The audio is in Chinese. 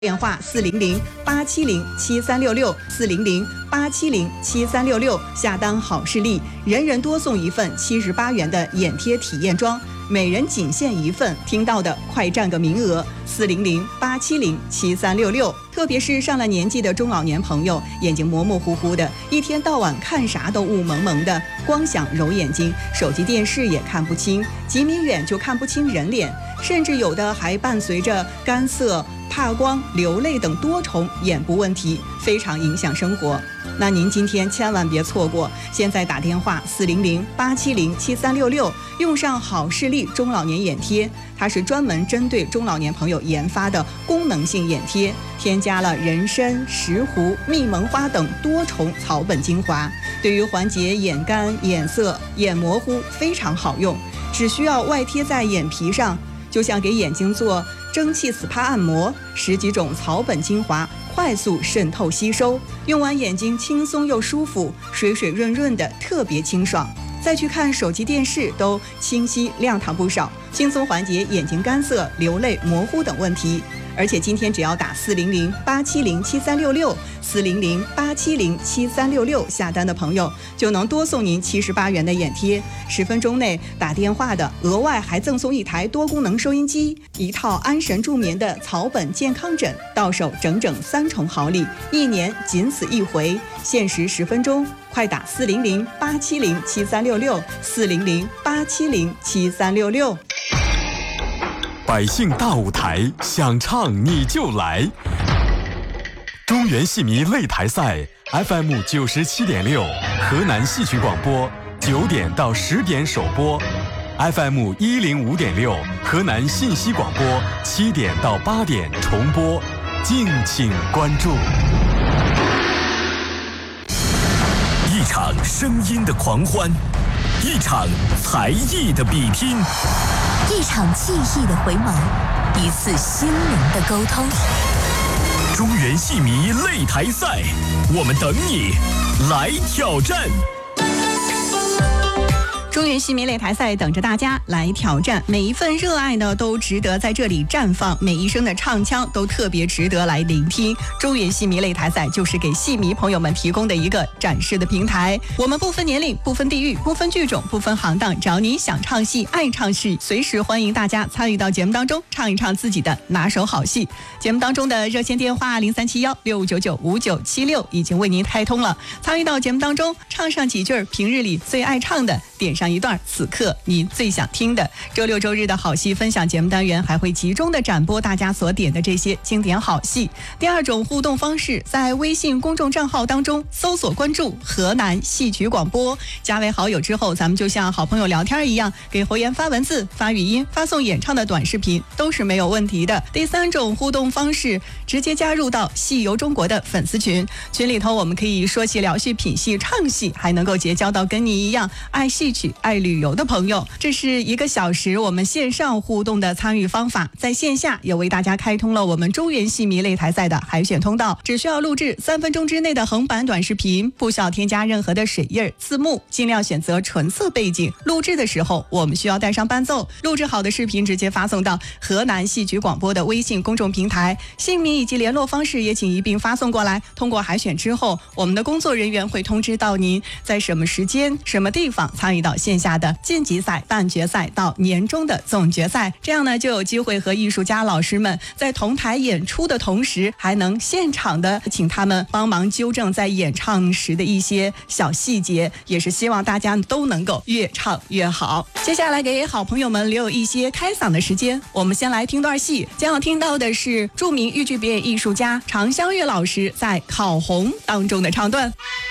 电话400-870-7366，400-870-7366，下单好视力，人人多送一份78元的眼贴体验装，每人仅限一份，听到的快占个名额，400-870-7366。特别是上了年纪的中老年朋友，眼睛模模糊糊的，一天到晚看啥都雾蒙蒙的，光想揉眼睛，手机电视也看不清，几米远就看不清人脸，甚至有的还伴随着干涩、怕光、流泪等多重眼部问题，非常影响生活。那您今天千万别错过，现在打电话400-870-7366，用上好视力中老年眼贴，它是专门针对中老年朋友研发的功能性眼贴，添加了人参、石斛、蜜蒙花等多重草本精华，对于缓解眼干、眼涩、眼模糊非常好用，只需要外贴在眼皮上，就像给眼睛做蒸汽 SPA 按摩，10几种草本精华快速渗透吸收，用完眼睛轻松又舒服，水水润润的，特别清爽。再去看手机电视都清晰亮堂不少，轻松缓解眼睛干涩、流泪、模糊等问题。而且今天只要打400-870-7366，400-870-7366，下单的朋友就能多送您78元的眼贴，10分钟内打电话的额外还赠送一台多功能收音机，一套安神助眠的草本健康枕，到手整整3重好礼，1年仅此一回，限时10分钟，快打400-870-7366，400-870-7366。 百姓大舞台，想唱你就来。中原戏迷擂台赛 FM 97.6，河南戏曲广播9点到10点首播， FM 105.6，河南信息广播7点到8点重播，敬请关注。 一场声音的狂欢，一场才艺的比拼， 一场记忆的回眸，一次心灵的沟通。 中原戏迷擂台赛，我们等你来挑战。 中原戏迷擂台赛等着大家来挑战，每一份热爱呢都值得在这里绽放，每一声的唱腔都特别值得来聆听。中原戏迷擂台赛就是给戏迷朋友们提供的一个展示的平台，我们不分年龄、不分地域、不分剧种、不分行当，只要你想唱戏、爱唱戏，随时欢迎大家参与到节目当中，唱一唱自己的拿手好戏。节目当中的热线电话0371659976已经为您开通了，参与到节目当中，唱上几句平日里最爱唱的，点上一段此刻您最想听的。周六周日的好戏分享节目单元还会集中的展播大家所点的这些经典好戏。第二种互动方式，在微信公众账号当中搜索关注河南戏曲广播，加为好友之后，咱们就像好朋友聊天一样，给侯岩发文字、发语音、发送演唱的短视频都是没有问题的。第三种互动方式，直接加入到戏游中国的粉丝群，群里头我们可以说戏聊戏品戏唱戏，还能够结交到跟你一样爱戏曲爱旅游的朋友。这是1个小时我们线上互动的参与方法，在线下也为大家开通了我们中原戏迷擂台赛的海选通道，只需要录制3分钟之内的横版短视频，不需要添加任何的水印字幕，尽量选择纯色背景。录制的时候我们需要带上伴奏，录制好的视频直接发送到河南戏曲广播的微信公众平台，姓名以及联络方式也请一并发送过来。通过海选之后，我们的工作人员会通知到您在什么时间什么地方参与到线下的晋级赛、半决赛到年终的总决赛，这样呢就有机会和艺术家老师们在同台演出的同时，还能现场的请他们帮忙纠正在演唱时的一些小细节，也是希望大家都能够越唱越好。接下来给好朋友们留有一些开嗓的时间，我们先来听段戏，将要听到的是著名豫剧表演艺术家常香月老师在《烤红》当中的唱段。